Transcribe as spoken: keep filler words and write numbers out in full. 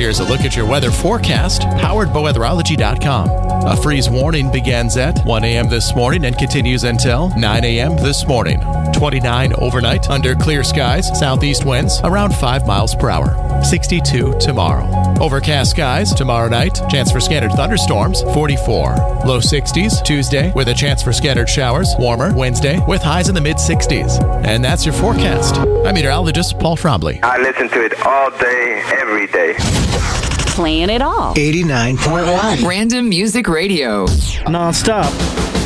Here's a look at your weather forecast, powered by weatherology dot com. A freeze warning begins at one a.m. this morning and continues until nine a.m. this morning. twenty-nine overnight under clear skies, southeast winds around five miles per hour. sixty-two tomorrow. Overcast skies tomorrow night, chance for scattered thunderstorms, forty-four. Low sixties Tuesday with a chance for scattered showers, warmer Wednesday with highs in the mid sixties. And that's your forecast. I'm meteorologist Paul Trombley. I listen to it all day, every day. Playing it all. eighty-nine point one. Random Music Radio. Non-stop.